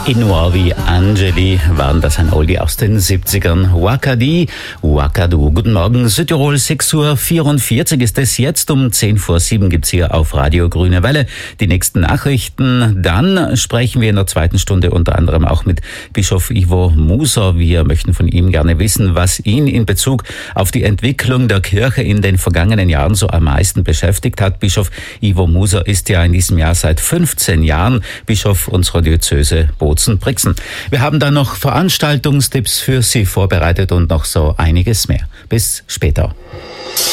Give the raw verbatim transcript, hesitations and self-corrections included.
Inuavi Angeli waren das, ein Oldie aus den siebzigern. Wakadi, Wakadu. Guten Morgen, Südtirol, sechs Uhr vierundvierzig ist es jetzt. Um zehn vor sieben gibt's hier auf Radio Grüne Welle die nächsten Nachrichten. Dann sprechen wir in der zweiten Stunde unter anderem auch mit Bischof Ivo Muser. Wir möchten von ihm gerne wissen, was ihn in Bezug auf die Entwicklung der Kirche in den vergangenen Jahren so am meisten beschäftigt hat. Bischof Ivo Muser ist ja in diesem Jahr seit fünfzehn Jahren Bischof unserer Diözese Bozen-Brixen. Wir haben dann noch Veranstaltungstipps für Sie vorbereitet und noch so einiges mehr. Bis später.